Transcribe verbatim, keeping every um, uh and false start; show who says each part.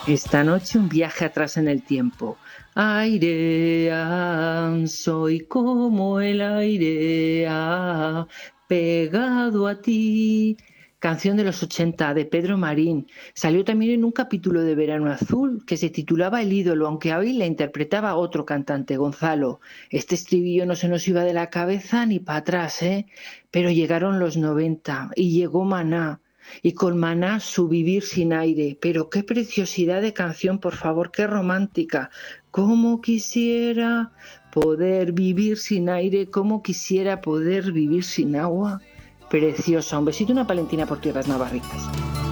Speaker 1: Esta noche un viaje atrás en el tiempo. Aire, ah, soy como el aire, ah, pegado a ti. Canción de los ochenta de Pedro Marín. Salió también en un capítulo de Verano Azul que se titulaba El ídolo, aunque hoy la interpretaba otro cantante, Gonzalo. Este estribillo no se nos iba de la cabeza ni para atrás, ¿eh? Pero llegaron los noventa y llegó Maná. Y con Maná su Vivir sin aire. Pero qué preciosidad de canción, por favor, qué romántica. Cómo quisiera poder vivir sin aire, cómo quisiera poder vivir sin agua. Preciosa. Un besito y una palentina por tierras navarritas.